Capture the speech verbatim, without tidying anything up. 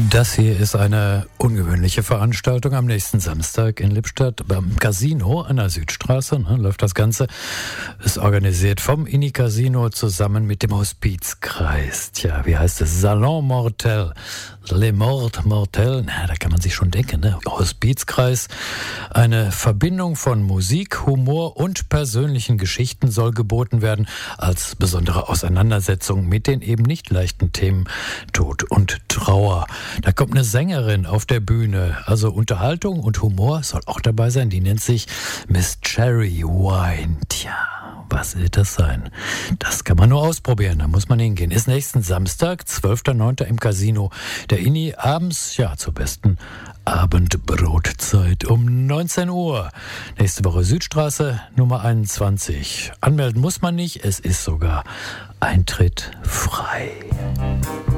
Das hier ist eine ungewöhnliche Veranstaltung am nächsten Samstag in Lippstadt beim Casino an der Südstraße. Ne, läuft das Ganze. Ist organisiert vom INI Casino zusammen mit dem Hospizkreis. Tja, wie heißt es? Salon Mortel. Les Morts Mortels. Na, da kann man sich schon denken, ne? Hospizkreis. Eine Verbindung von Musik, Humor und persönlichen Geschichten soll geboten werden als besondere Auseinandersetzung mit den eben nicht leichten Themen Tod und Trauer. Da kommt eine Sängerin auf der Bühne. Also Unterhaltung und Humor soll auch dabei sein. Die nennt sich Miss Cherry Wine. Tja, was wird das sein? Das kann man nur ausprobieren. Da muss man hingehen. Ist nächsten Samstag, zwölfter neunter im Casino der INI. Abends, ja, zur besten Abendbrotzeit um neunzehn Uhr. Nächste Woche Südstraße, Nummer einundzwanzig. Anmelden muss man nicht. Es ist sogar Eintritt frei.